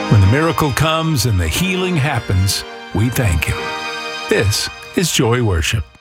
When the miracle comes and the healing happens, we thank Him. This is Joy Worship.